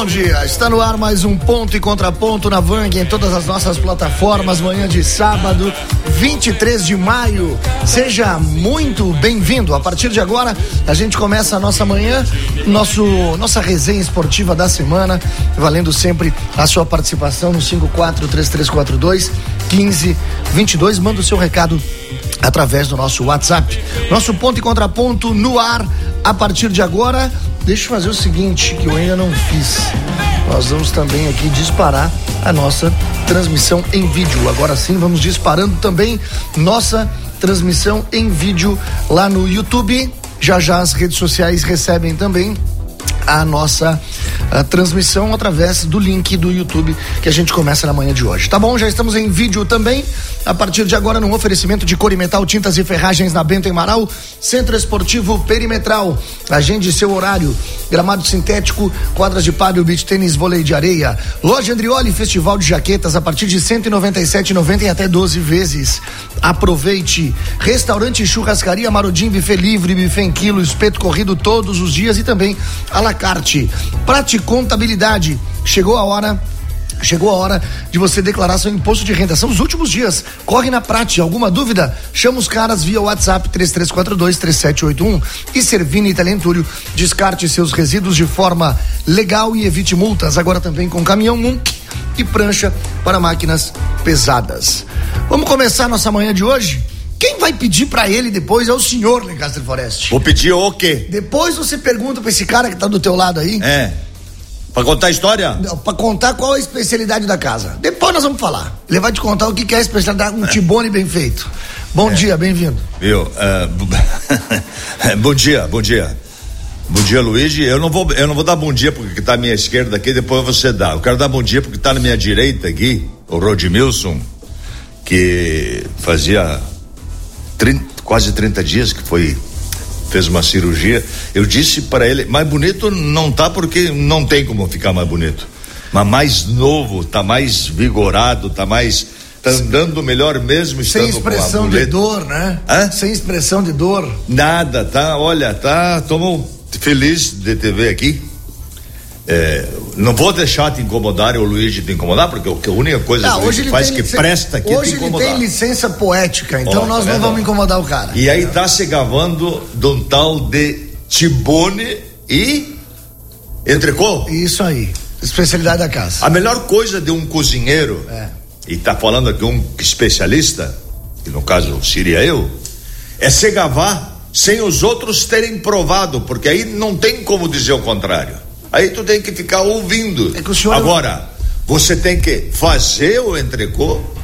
bom dia, está no ar mais um Ponto e Contraponto na Vang, em todas as nossas plataformas, manhã de sábado, 23 de maio, seja muito bem-vindo. A partir de agora, a gente começa a nossa manhã, nossa resenha esportiva da semana, valendo sempre a sua participação no 543342-1522, manda o seu recado através do nosso WhatsApp. Nosso Ponto e Contraponto no ar, a partir de agora. Deixa eu fazer o seguinte, que eu ainda não fiz. Nós vamos também aqui disparar a nossa transmissão em vídeo. Agora sim, vamos disparando também nossa transmissão em vídeo lá no YouTube. Já as redes sociais recebem também a nossa transmissão através do link do YouTube que a gente começa na manhã de hoje. Tá bom? Já estamos em vídeo também. A partir de agora, num oferecimento de Corimetal, tintas e ferragens na Bento Amaral, Centro Esportivo Perimetral. Agende seu horário. Gramado sintético, quadras de pádel, beach tênis, vôlei de areia. Loja Andrioli, festival de jaquetas a partir de R$197,90 em até 12 vezes. Aproveite. Restaurante Churrascaria Marodim, buffet livre, buffet em quilo, espeto corrido todos os dias e também à la carte. Prate Contabilidade. Chegou a hora de você declarar seu imposto de renda. São os últimos dias. Corre na Prate. Alguma dúvida? Chama os caras via WhatsApp 3342-3781 e Servini Italientúrio. Descarte seus resíduos de forma legal e evite multas. Agora também com caminhão e prancha para máquinas pesadas. Vamos começar nossa manhã de hoje? Quem vai pedir pra ele depois é o senhor, Lencastre Forest. Vou pedir o quê? Depois você pergunta pra esse cara que tá do teu lado aí. Pra contar a história? Não, pra contar qual é a especialidade da casa. Depois nós vamos falar. Ele vai te contar o que é a especialidade, um tibone bem feito. Bom dia, bem-vindo. Viu? Bom dia. Bom dia, Luigi. Eu não vou dar bom dia porque tá à minha esquerda aqui, depois você dá. Eu quero dar bom dia porque tá na minha direita aqui, o Rodmilson, que fazia quase 30 dias que fez uma cirurgia. Eu disse para ele, mais bonito não tá porque não tem como ficar mais bonito, mas mais novo, tá mais vigorado, tá andando melhor mesmo estando sem expressão de dor, né? Sem expressão de dor. Nada, tô feliz de te ver aqui. Não vou deixar te incomodar, o Luigi te incomodar, porque a única coisa que ele faz que presta aqui hoje te incomodar. Ele tem licença poética, então nós não vamos incomodar o cara. E aí tá se gravando de um tal de tibone e entrecô. Isso aí, especialidade da casa. A melhor coisa de um cozinheiro, e tá falando aqui um especialista, que no caso seria eu, é se gavar sem os outros terem provado, porque aí não tem como dizer o contrário. Aí tu tem que ficar ouvindo. Agora, você tem que fazer o entrecô